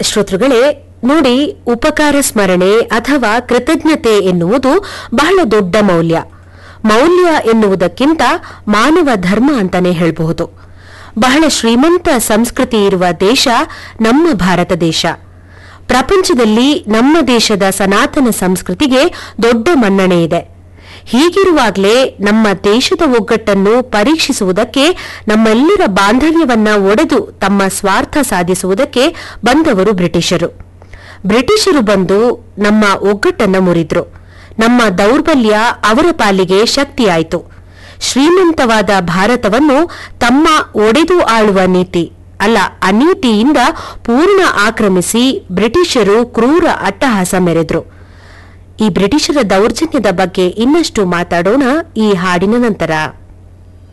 ಶ್ರೋತೃಗಳೇ, ನೋಡಿ, ಉಪಕಾರ ಸ್ಮರಣೆ ಅಥವಾ ಕೃತಜ್ಞತೆ ಎನ್ನುವುದು ಬಹಳ ದೊಡ್ಡ ಮೌಲ್ಯ ಎನ್ನುವುದಕ್ಕಿಂತ ಮಾನವ ಧರ್ಮ ಅಂತಾನೆ ಹೇಳಬಹುದು. ಬಹಳ ಶ್ರೀಮಂತ ಸಂಸ್ಕೃತಿ ಇರುವ ದೇಶ ನಮ್ಮ ಭಾರತ ದೇಶ. ಪ್ರಪಂಚದಲ್ಲಿ ನಮ್ಮ ದೇಶದ ಸನಾತನ ಸಂಸ್ಕೃತಿಗೆ ದೊಡ್ಡ ಮನ್ನಣೆ ಇದೆ. ಹೀಗಿರುವಾಗಲೇ ನಮ್ಮ ದೇಶದ ಒಗ್ಗಟ್ಟನ್ನು ಪರೀಕ್ಷಿಸುವುದಕ್ಕೆ, ನಮ್ಮೆಲ್ಲರ ಬಾಂಧವ್ಯವನ್ನ ಒಡೆದು ತಮ್ಮ ಸ್ವಾರ್ಥ ಸಾಧಿಸುವುದಕ್ಕೆ ಬಂದವರು ಬ್ರಿಟಿಷರು ಬಂದು ನಮ್ಮ ಒಗ್ಗಟ್ಟನ್ನ ಮುರಿದ್ರು. ನಮ್ಮ ದೌರ್ಬಲ್ಯ ಅವರ ಪಾಲಿಗೆ ಶಕ್ತಿಯಾಯಿತು. ಶ್ರೀಮಂತವಾದ ಭಾರತವನ್ನು ತಮ್ಮ ಒಡೆದು ಆಳುವ ನೀತಿ ಅಲ್ಲ, ಅನೀತಿಯಿಂದ ಪೂರ್ಣ ಆಕ್ರಮಿಸಿ ಬ್ರಿಟಿಷರು ಕ್ರೂರ ಅಟ್ಟಹಾಸ ಮೆರೆದ್ರು. ಈ ಬ್ರಿಟಿಷರ ದೌರ್ಜನ್ಯದ ಬಗ್ಗೆ ಇನ್ನಷ್ಟು ಮಾತಾಡೋಣ ಈ ಹಾಡಿನ ನಂತರ.